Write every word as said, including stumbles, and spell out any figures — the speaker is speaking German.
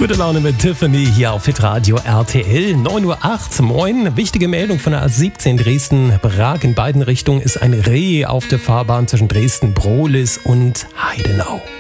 Gute Laune mit Tiffany hier auf Hitradio R T L. neun Uhr acht. Moin. Wichtige Meldung von der A siebzehn Dresden-Prag. In beiden Richtungen ist ein Reh auf der Fahrbahn zwischen Dresden-Brohlis und Heidenau.